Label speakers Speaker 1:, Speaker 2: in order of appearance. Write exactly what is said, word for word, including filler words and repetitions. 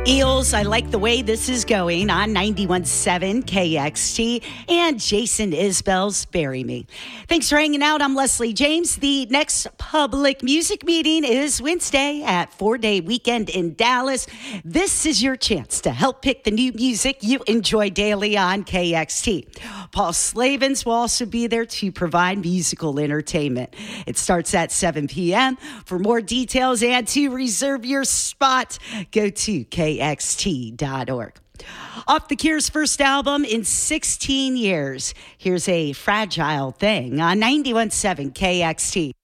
Speaker 1: Eels, I like the way this is going on ninety-one point seven K X T and Jason Isbell's Bury Me. Thanks for hanging out. I'm Leslie James. The next public music meeting is Wednesday at Four Day Weekend in Dallas. This is your chance to help pick the new music you enjoy daily on K X T. Paul Slavens will also be there to provide musical entertainment. It starts at seven p.m. For more details and to reserve your spot, go to K X T dot org. Off The Cure's first album in sixteen years, here's A Fragile Thing on ninety-one point seven K X T.